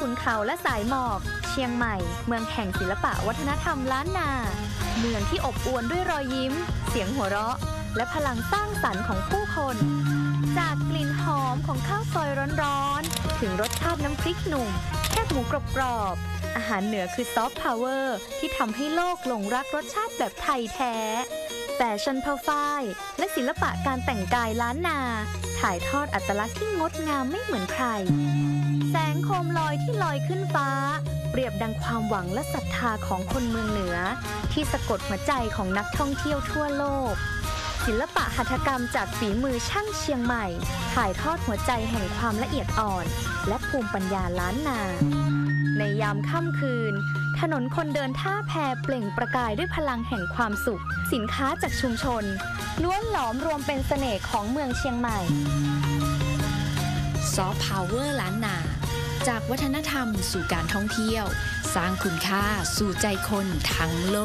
ขุนเขาและสายหมอกเชียงใหม่เมืองแห่งศิลปะวัฒนธรรมล้านนาเมืองที่อบอวลด้วยรอยยิ้มเสียงหัวเราะและพลังสร้างสรรค์ของผู้คนจากกลิ่นหอมของข้าวซอยร้อนๆถึงรสชาติน้ำพริกหนุ่มแคบหมูกรอบๆอาหารเหนือคือซอฟต์พาวเวอร์ที่ทำให้โลกหลงรักรสชาติแบบไทยแท้แฟชั่นผ้าฝ้ายและศิลปะการแต่งกายล้านนาถ่ายทอดอัตลักษณ์ที่งดงามไม่เหมือนใครแสงโคมลอยที่ลอยขึ้นฟ้าเปรียบดังความหวังและศรัทธาของคนเมืองเหนือที่สะกดหัวใจของนักท่องเที่ยวทั่วโลกศิลปะหัตถกรรมจากฝีมือช่างเชียงใหม่ถ่ายทอดหัวใจแห่งความละเอียดอ่อนและภูมิปัญญาล้านนาในยามค่ำคืนถนนคนเดินท่าแพเปล่งประกายด้วยพลังแห่งความสุขสินค้าจากชุมชนล้วนหลอมรวมเป็นเสน่ห์ของเมืองเชียงใหม่ซอฟต์พาวเวอร์ล้านนาจากวัฒนธรรมสู่การท่องเที่ยวสร้างคุณค่าสู่ใจคนทั้งโลก